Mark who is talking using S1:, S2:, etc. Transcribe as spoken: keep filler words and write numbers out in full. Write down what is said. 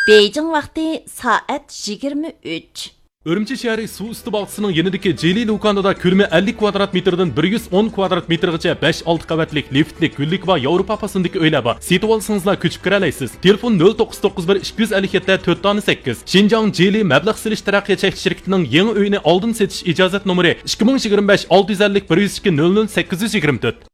S1: Beijing vaqti soat yigirma uch.
S2: Urumchi shahri suv usti bog'chisining yanidagi Jeli Lukanada ko'lami ellik kvadrat metrdan bir yuz o'n kvadrat metrgacha besh olti qavatlik liftlik, gullik va Yevropa fasındagi uylar bor. Setib olsangizlar ko'chib kira olasiz. Telefon nol to'qqiz to'qqiz bir ikki yuz ellik yetti to'rt sakkiz. Xinjiang Jeli mablag' silish taraqqiyot cheklanish shirkatining yangi uyini oldin setish ijozat nomeri ikki ming yigirma besh olti yuz ellik bir yuz ikki nol nol sakkiz yuz yigirma to'rt.